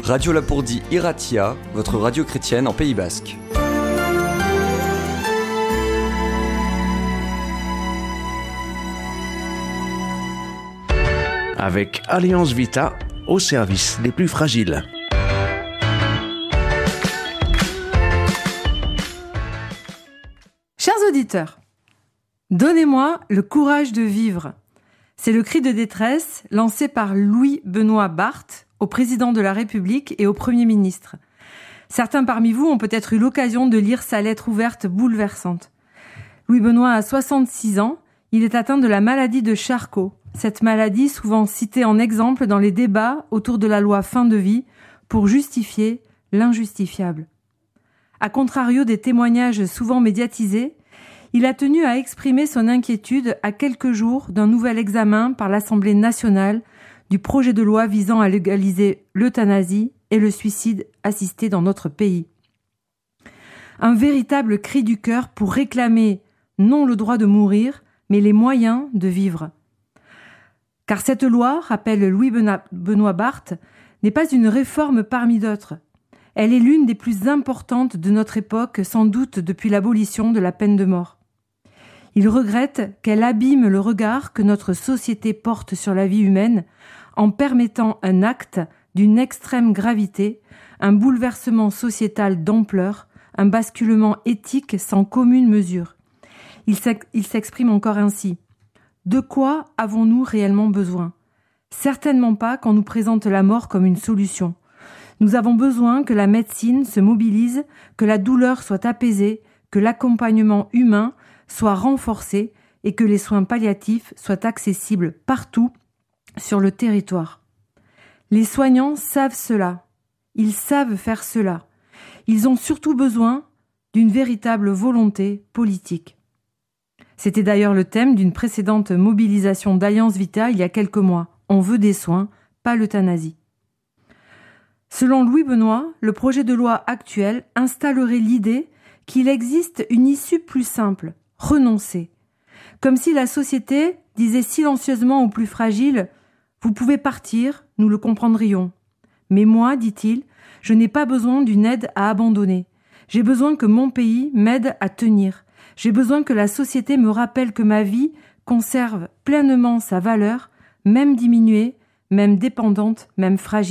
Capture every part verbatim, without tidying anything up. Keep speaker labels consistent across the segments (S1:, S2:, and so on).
S1: Radio Lapourdie Irratia, votre radio chrétienne en Pays Basque.
S2: Avec Alliance Vita, au service des plus fragiles.
S3: Chers auditeurs, donnez-moi le courage de vivre. C'est le cri de détresse lancé par Louis-Benoît Barth au président de la République et au Premier ministre. Certains parmi vous ont peut-être eu l'occasion de lire sa lettre ouverte bouleversante. Louis-Benoît a soixante-six ans, il est atteint de la maladie de Charcot. Cette maladie souvent citée en exemple dans les débats autour de la loi fin de vie pour justifier l'injustifiable. A contrario des témoignages souvent médiatisés, il a tenu à exprimer son inquiétude à quelques jours d'un nouvel examen par l'Assemblée nationale du projet de loi visant à légaliser l'euthanasie et le suicide assisté dans notre pays. Un véritable cri du cœur pour réclamer non le droit de mourir, mais les moyens de vivre. Car cette loi, rappelle Louis-Benoît Barth, n'est pas une réforme parmi d'autres. Elle est l'une des plus importantes de notre époque, sans doute depuis l'abolition de la peine de mort. Il regrette qu'elle abîme le regard que notre société porte sur la vie humaine en permettant un acte d'une extrême gravité, un bouleversement sociétal d'ampleur, un basculement éthique sans commune mesure. Il s'exprime encore ainsi. De quoi avons-nous réellement besoin ? Certainement pas quand nous présente la mort comme une solution. Nous avons besoin que la médecine se mobilise, que la douleur soit apaisée, que l'accompagnement humain soit renforcé et que les soins palliatifs soient accessibles partout sur le territoire. Les soignants savent cela. Ils savent faire cela. Ils ont surtout besoin d'une véritable volonté politique. C'était d'ailleurs le thème d'une précédente mobilisation d'Alliance Vita il y a quelques mois. On veut des soins, pas l'euthanasie. Selon Louis-Benoît, le projet de loi actuel installerait l'idée qu'il existe une issue plus simple, renoncer. Comme si la société disait silencieusement aux plus fragiles « Vous pouvez partir, nous le comprendrions. Mais moi, dit-il, je n'ai pas besoin d'une aide à abandonner. J'ai besoin que mon pays m'aide à tenir. J'ai besoin que la société me rappelle que ma vie conserve pleinement sa valeur, même diminuée, même dépendante, même fragile. »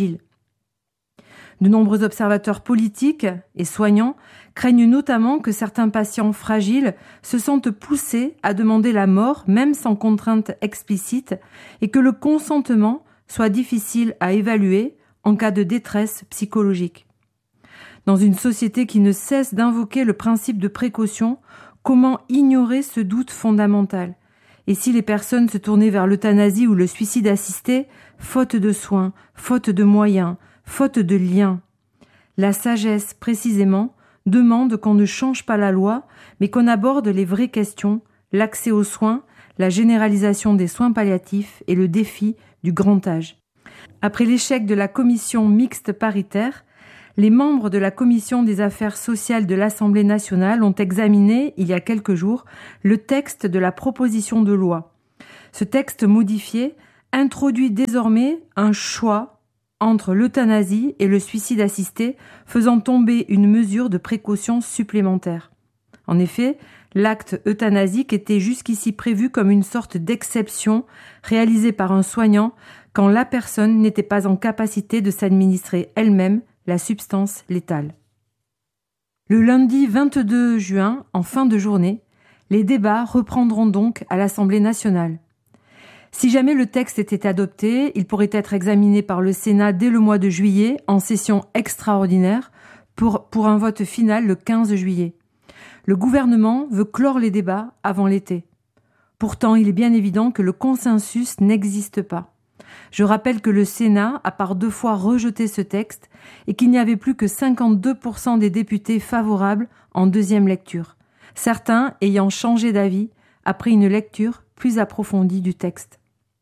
S3: De nombreux observateurs politiques et soignants craignent notamment que certains patients fragiles se sentent poussés à demander la mort, même sans contrainte explicite, et que le consentement soit difficile à évaluer en cas de détresse psychologique. Dans une société qui ne cesse d'invoquer le principe de précaution, comment ignorer ce doute fondamental ? Et si les personnes se tournaient vers l'euthanasie ou le suicide assisté, faute de soins, faute de moyens, faute de liens. La sagesse, précisément, demande qu'on ne change pas la loi, mais qu'on aborde les vraies questions, l'accès aux soins, la généralisation des soins palliatifs et le défi du grand âge. Après l'échec de la commission mixte paritaire, les membres de la commission des affaires sociales de l'Assemblée nationale ont examiné, il y a quelques jours, le texte de la proposition de loi. Ce texte modifié introduit désormais un choix entre l'euthanasie et le suicide assisté, faisant tomber une mesure de précaution supplémentaire. En effet, l'acte euthanasique était jusqu'ici prévu comme une sorte d'exception réalisée par un soignant quand la personne n'était pas en capacité de s'administrer elle-même la substance létale. Le lundi vingt-deux juin, en fin de journée, les débats reprendront donc à l'Assemblée nationale. Si jamais le texte était adopté, il pourrait être examiné par le Sénat dès le mois de juillet en session extraordinaire pour, pour un vote final le quinze juillet. Le gouvernement veut clore les débats avant l'été. Pourtant, il est bien évident que le consensus n'existe pas. Je rappelle que le Sénat a par deux fois rejeté ce texte et qu'il n'y avait plus que cinquante-deux pour cent des députés favorables en deuxième lecture, certains ayant changé d'avis après une lecture plus approfondie du texte.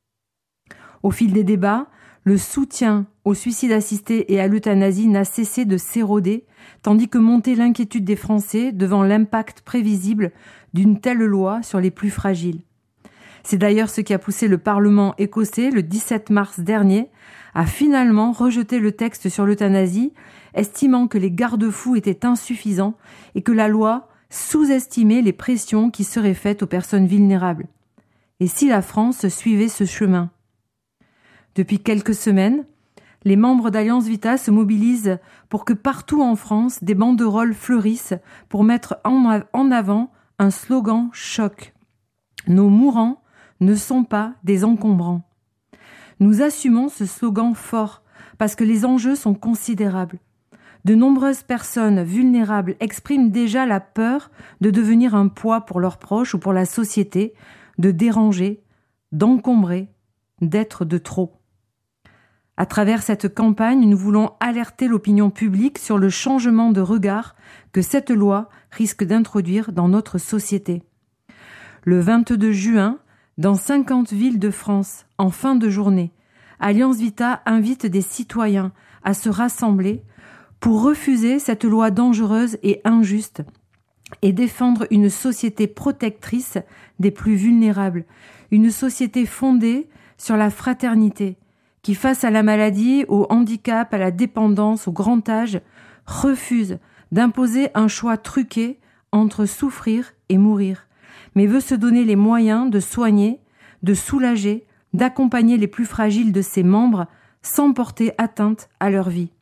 S3: Au fil des débats, le soutien au suicide assisté et à l'euthanasie n'a cessé de s'éroder, tandis que montait l'inquiétude des Français devant l'impact prévisible d'une telle loi sur les plus fragiles. C'est d'ailleurs ce qui a poussé le Parlement écossais, le dix-sept mars dernier, à finalement rejeter le texte sur l'euthanasie, estimant que les garde-fous étaient insuffisants et que la loi sous-estimait les pressions qui seraient faites aux personnes vulnérables. Et si la France suivait ce chemin ? Depuis quelques semaines, les membres d'Alliance Vita se mobilisent pour que partout en France, des banderoles fleurissent pour mettre en avant un slogan choc. Nos mourants ne sont pas des encombrants. Nous assumons ce slogan fort parce que les enjeux sont considérables. De nombreuses personnes vulnérables expriment déjà la peur de devenir un poids pour leurs proches ou pour la société, de déranger, d'encombrer, d'être de trop. À travers cette campagne, nous voulons alerter l'opinion publique sur le changement de regard que cette loi risque d'introduire dans notre société. Le vingt-deux juin, dans cinquante villes de France, en fin de journée, Alliance Vita invite des citoyens à se rassembler pour refuser cette loi dangereuse et injuste et défendre une société protectrice des plus vulnérables, une société fondée sur la fraternité, qui face à la maladie, au handicap, à la dépendance, au grand âge, refuse d'imposer un choix truqué entre souffrir et mourir, mais veut se donner les moyens de soigner, de soulager, d'accompagner les plus fragiles de ses membres sans porter atteinte à leur vie.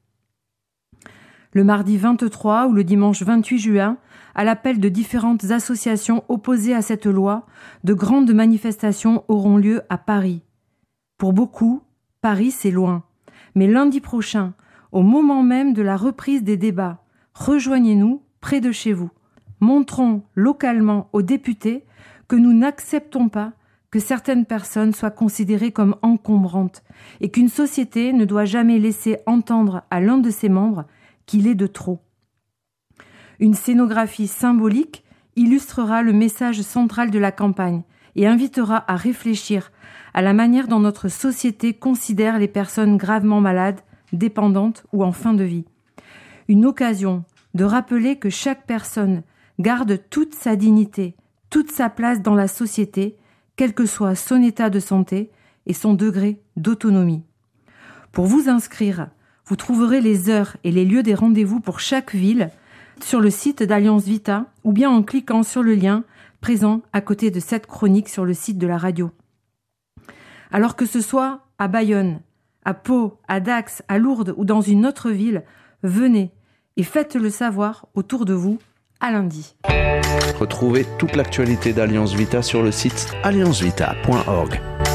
S3: Le mardi vingt-trois ou le dimanche vingt-huit juin, à l'appel de différentes associations opposées à cette loi, de grandes manifestations auront lieu à Paris. Pour beaucoup, Paris, c'est loin. Mais lundi prochain, au moment même de la reprise des débats, rejoignez-nous près de chez vous. Montrons localement aux députés que nous n'acceptons pas que certaines personnes soient considérées comme encombrantes et qu'une société ne doit jamais laisser entendre à l'un de ses membres qu'il est de trop. Une scénographie symbolique illustrera le message central de la campagne et invitera à réfléchir à la manière dont notre société considère les personnes gravement malades, dépendantes ou en fin de vie. Une occasion de rappeler que chaque personne garde toute sa dignité, toute sa place dans la société, quel que soit son état de santé et son degré d'autonomie. Pour vous inscrire, vous trouverez les heures et les lieux des rendez-vous pour chaque ville sur le site d'Alliance Vita ou bien en cliquant sur le lien présent à côté de cette chronique sur le site de la radio. Alors que ce soit à Bayonne, à Pau, à Dax, à Lourdes ou dans une autre ville, venez et faites-le savoir autour de vous à lundi.
S2: Retrouvez toute l'actualité d'Alliance Vita sur le site alliance vita point org.